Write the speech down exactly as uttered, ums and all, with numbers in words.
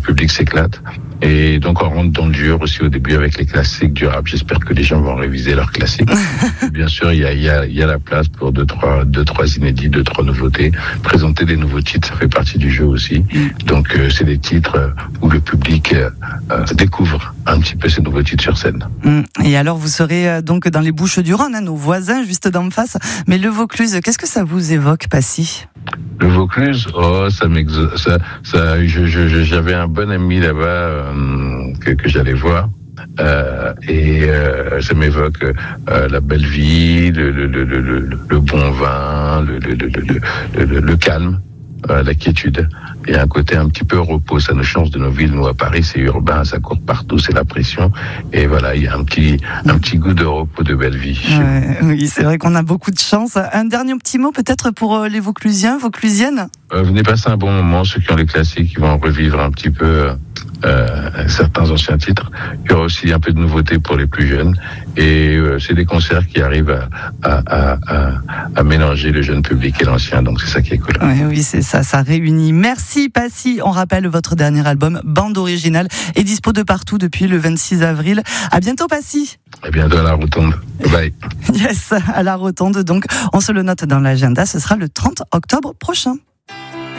public s'éclate. Et donc on rentre dans le dur aussi au début avec les classiques du rap. J'espère que les gens vont réviser leurs classiques. Bien sûr, il y a, il y a, il y a la place pour deux, trois, deux, trois inédits, deux, trois nouveautés. Présenter des nouveaux titres, ça fait partie du jeu aussi. Donc euh, c'est des titres euh, où le public euh, euh, découvre un petit peu ces nouveaux titres sur scène. Et alors vous serez euh, donc dans les Bouches-du-Rhône, hein, nos voisins juste d'en face. Mais le Vaucluse, qu'est-ce que ça vous évoque, Passy ? Le Vaucluse, oh, ça m'exo... ça, ça, je, je, j'avais un bon ami là-bas euh, que, que j'allais voir. Euh, et euh, ça m'évoque euh, la belle vie, le, le, le, le, le bon vin, le, le, le, le, le, le calme, euh, la quiétude. Il y a un côté un petit peu repos, ça nous change de nos villes. Nous, à Paris, c'est urbain, ça court partout, c'est la pression. Et voilà, il y a un petit, un petit goût de repos, de belle vie. Ouais, oui, c'est vrai qu'on a beaucoup de chance. Un dernier petit mot peut-être pour les Vauclusiens, Vauclusiennes ? euh, Venez passer un bon moment, ceux qui ont les classiques, qui vont revivre un petit peu euh, certains anciens titres. Il y aura aussi un peu de nouveauté pour les plus jeunes. Et euh, c'est des concerts qui arrivent à, à, à, à, à mélanger le jeune public et l'ancien. Donc c'est ça qui est cool. Ouais, oui, c'est ça, ça réunit. Merci Passy. On rappelle votre dernier album, Bande Originale, est dispo de partout depuis le vingt-six avril. À bientôt Passy. À bientôt à la Rotonde. Bye. Yes, à la Rotonde. Donc on se le note dans l'agenda. Ce sera le trente octobre prochain.